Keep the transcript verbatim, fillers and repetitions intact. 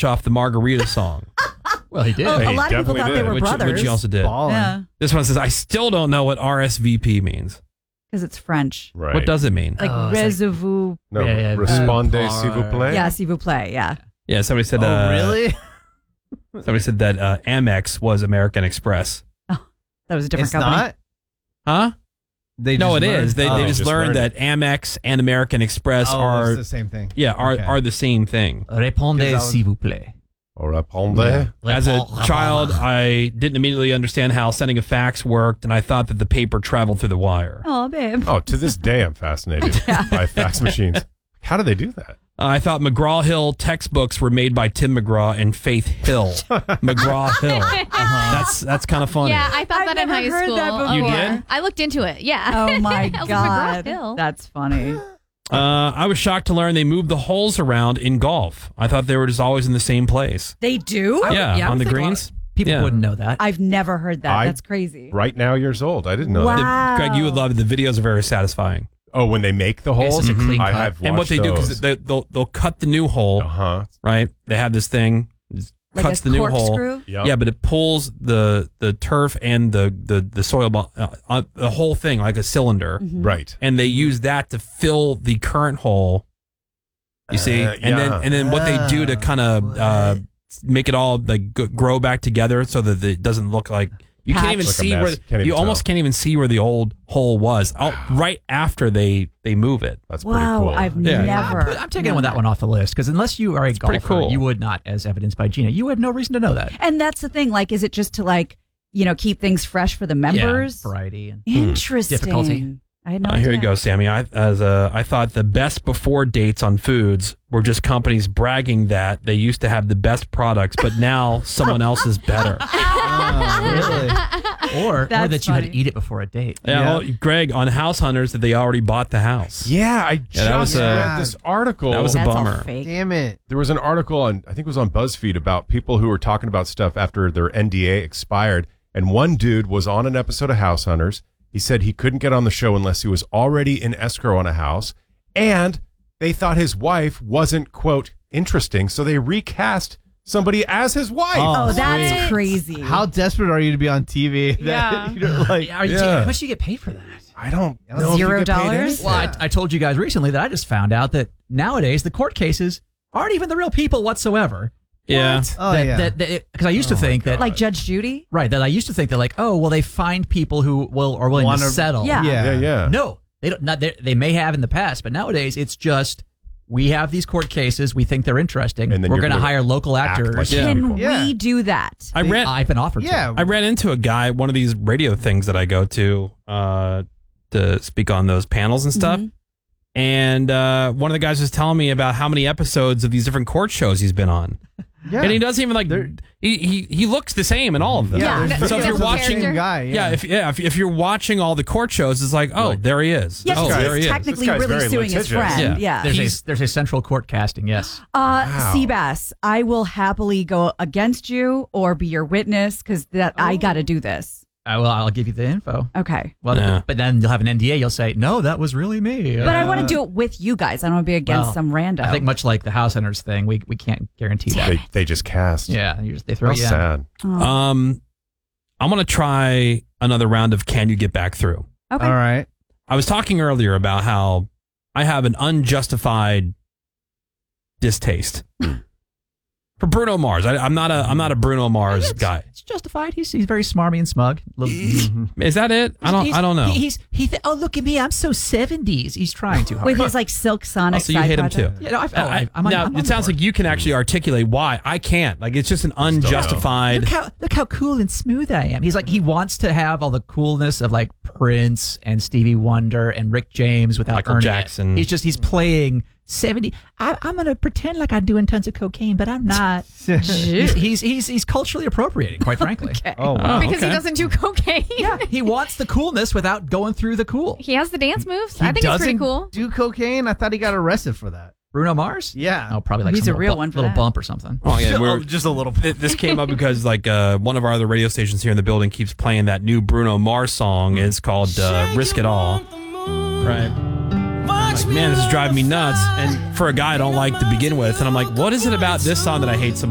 scratch off the Margarita song. Well, he did. Oh, a He lot of people thought definitely they did. were Which, brothers. which he also did. Ballin'. Yeah, This one says, I still don't know what R S V P means. because it's French. Right. What does it mean? Like Oh, it's like- reservoir. No, Yeah, yeah, responde, uh, s'il vous plaît. Yeah, s'il vous plaît. Yeah. Yeah, somebody said. Oh, uh, really? Somebody said that uh, Amex was American Express. That was a different It's company. not. Huh? They No, it just learned- is. They, oh. they just, just learned, learned that Amex and American Express Oh, are it's the same thing. yeah are Okay. are the same thing. Répondez, Because I was- s'il vous plaît. Au répondez. As a child, I didn't immediately understand how sending a fax worked, and I thought that the paper traveled through the wire. Oh, babe. Oh, to this day, I'm fascinated by fax machines. How do they do that? Uh, I thought McGraw-Hill textbooks were made by Tim McGraw and Faith Hill. McGraw-Hill. That's that's kind of funny. Yeah, I thought I've that in never high heard school. that before. You did? I looked into it. Yeah. Oh my I was like, God. McGraw-Hill. That's funny. Uh, I was shocked to learn they moved the holes around in golf. I thought they were just always in the same place. They do? yeah, yeah, I on would the think a lot greens. People Yeah. wouldn't know that. I've never heard that. I- That's crazy. Right now, years old. I didn't know Wow. that. Greg, you would love it. The videos are very satisfying. Oh, when they make the It's holes? just a clean I cut. have watched And what they do, because they, they'll they'll cut the new hole, Uh-huh. right? They have this thing, just Like cuts a the new hole. corkscrew? Yep. Yeah, but it pulls the the turf and the the the soil, bo- uh, uh, the whole thing like a cylinder, Mm-hmm. Right. and they use that to fill the current hole. You see, Uh, and then yeah. and then what they do to kind of uh, make it all like g- grow back together so that it doesn't look like you Patch. can't even Like a see mess. where Can't even you almost tell. can't even see where the old hole was. Oh, right after they they move it. That's pretty Wow, cool. I've Yeah. never. I'm, put- I'm taking that one off the list because unless you are a golfer, pretty cool. you would not, as evidenced by Gina, you had no reason to know that. And that's the thing. Like, is it just to like, you know, keep things fresh for the members? Yeah, variety and Interesting. Difficulty. I had no Uh, idea. here you go, Sammy. I as a, I thought the best before dates on foods were just companies bragging that they used to have the best products, but now someone else is better. Oh, really? or or That's that you had funny. to eat it before a date. Yeah, Yeah. well, Greg, on House Hunters, that they already bought the house. Yeah, I just that was a- read this article. that was a That's all bummer. fake. Damn it. There was an article on, I think it was on BuzzFeed, about people who were talking about stuff after their N D A expired. And one dude was on an episode of House Hunters. He said he couldn't get on the show unless he was already in escrow on a house. And they thought his wife wasn't, quote, interesting. So they recast somebody as his wife. Oh, Oh, that's sweet. crazy. How desperate are you to be on T V? that Yeah. you're like, Are you, Yeah. How much do you get paid for that? I don't know. if Zero you get paid dollars? anything. Well, I, I told you guys recently that I just found out that nowadays the court cases aren't even the real people whatsoever. Yeah. oh, that, yeah. that, because I used to think that, like Judge Judy? right, that I used to think that like, oh, well, they find people who will are willing Wanna- to settle. Yeah. yeah. Yeah, yeah. No, they don't. Not they, they may have in the past, but nowadays it's just we have these court cases. We think they're interesting. And then We're you're going to gonna hire local act actors. like Yeah. Can Yeah. we do that? I ran. I've been offered. Yeah. To. I ran into a guy, one of these radio things that I go to uh, to speak on those panels and stuff. And uh, one of the guys was telling me about how many episodes of these different court shows he's been on. Yeah. And he doesn't even like, he, he, he looks the same in all of them. Yeah. there's So if videos you're of the watching, same guy, yeah, if, yeah if, if you're watching all the court shows, it's like, oh, Like- there he is. Yes, oh, because there he he's is. technically This guy's really very suing his litigious. friend. Yeah. Yeah. There's He's- a there's a central court casting. Yes. Uh, Wow. Seabass, I will happily go against you or be your witness because that I got to do this. I will. I'll give you the info. Okay. Well, Yeah. but then you'll have an N D A. You'll say, no, that was really me. But I want to do it with you guys. I don't want to be against Well, some rando. I think much like the House Hunters thing, we we can't guarantee that. They, they just cast. Yeah, you just, they throw How you in. sad. Oh, Um, I'm going to try another round of Can You Get Back Through? okay. All right. I was talking earlier about how I have an unjustified distaste for Bruno Mars. I, I'm not a I'm not a Bruno Mars It's- guy. It's justified. He's he's very smarmy and smug. Little- Is that it? I don't He's- I don't know. he- He's he. Th- oh, look at me! I'm so seventies. He's trying too hard. With his like Silk Sonic Oh, so you side hate him project. too. Yeah, no, I, oh, I- I, I'm on, now I'm on it sounds board. like you can actually articulate why. I can't. Like it's just an unjustified. Look how look how cool and smooth I am. He's like he wants to have all the coolness of like Prince and Stevie Wonder and Rick James without Michael earning Jackson. it. He's just he's playing seventy. I, I'm gonna pretend like I'm doing tons of cocaine, but I'm not. he's, he's he's he's culturally appropriating, quite frankly. Oh, wow. because okay. he doesn't do cocaine. Yeah, he wants the coolness without going through the cool. He has the dance moves. He I think it's pretty doesn't cool. do cocaine? I thought he got arrested for that. Bruno Mars? Yeah. Oh, probably like He's some a little real bu- one for little that. bump or something. Oh yeah, we're, just a little th- this came up because like uh, one of our other radio stations here in the building keeps playing that new Bruno Mars song. It's called uh, "Risk It All." Right. Like, man, this is driving me nuts. And for a guy I don't like to begin with, and I'm like, what is it about this song that I hate so